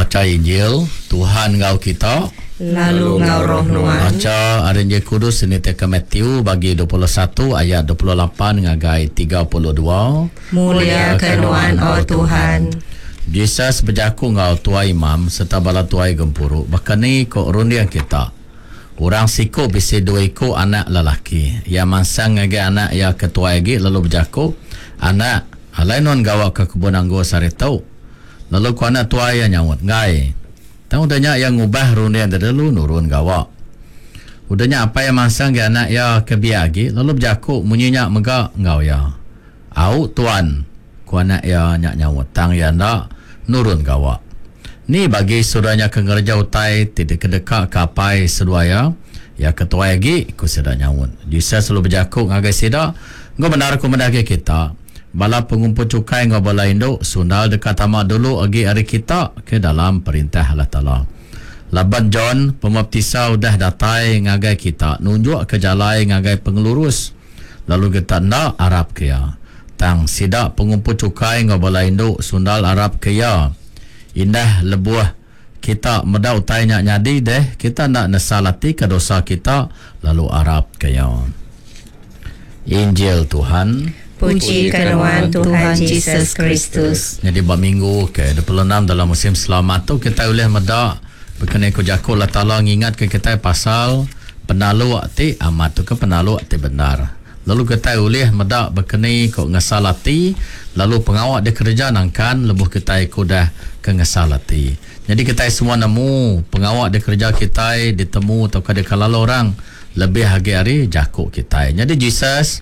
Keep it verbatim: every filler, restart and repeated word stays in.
baca Injil Tuhan ngau kita lalu ngau roh nuan. Baca hari Injil Kudus ini teka Matthew bagi dua puluh satu ayat dua puluh lapan ngagai tiga puluh dua. Mulia kenuan oh Tuhan. Jesus berjaku ngau tuai imam serta bala tuai gempuru. Bahkan ni kok rundian kita. Orang siko bisi dua iko anak lelaki. Ya mansang ngagai anak ya ketua lagi lalu berjaku anak alai non gawa ke kebun anggur sari tau. Lalu ku anak tua yang nyawut ngai. Tahu udahnya yang ngubah rundian dulu nurun gawa. Udahnya apa yang masang ke anak ya kebiagi lalu berjaku munyinya mega ngau ya. Au tuan ku anak ya nyak nyawut tang ya ndak nurun gawa. Ni bagi saudaranya ke ngerja utai tidak kedekak kapai seduaya ya ketua lagi ku sedar nyawut. Jisa selalu berjaku ngagai sida ngau benar ku mendaki kita. Bala pengumpul cukai ngau bala induk sundal dekat tamak dulu agi hari kita ke dalam perintah Allah Ta'ala. Laban John pembaptisa udah datai ngagai kita nunjuk ke jalai ngagai pengelurus lalu kita nak Arab ke ya tang sidak pengumpul cukai ngau bala induk sundal Arab ke ya indah lebuah kita meda utai nyak nyadi deh kita nak nesalati ke dosa kita lalu Arab ke ya. Injil Tuhan. Puji kenuan Tuhan Yesus Kristus. Jadi bab minggu ke dua puluh enam dalam musim selamat tu kita boleh meda berkenai ku jaku Allah Ta'ala ngingat ke kita pasal penalu waktu amat tu ke penalu waktu benar. Lalu kita boleh meda berkenai ku ngesalati lalu pengawak dia kerja nangkan lebuh kita ku dah ke ngesalati. Jadi kita semua nemu pengawak dia kerja kita ditemu atau ke dia kalala orang lebih hari-hari jakuk kita. Jadi Jesus